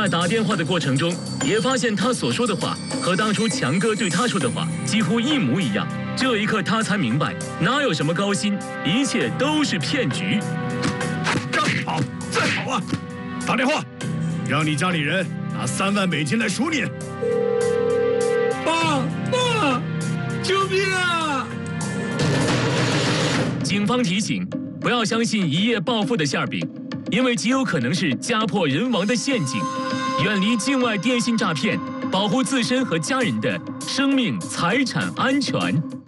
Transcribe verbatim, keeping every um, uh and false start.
他打电话的过程中，也发现他所说的话和当初强哥对他说的话几乎一模一样。这一刻，他才明白，哪有什么高薪，一切都是骗局。 干好，再好啊！打电话，让你家里人拿三万美金来赎你。 爸爸，救命啊！ 警方提醒，不要相信一夜暴富的馅饼，因为极有可能是家破人亡的陷阱。远离境外电信诈骗，保护自身和家人的生命财产安全。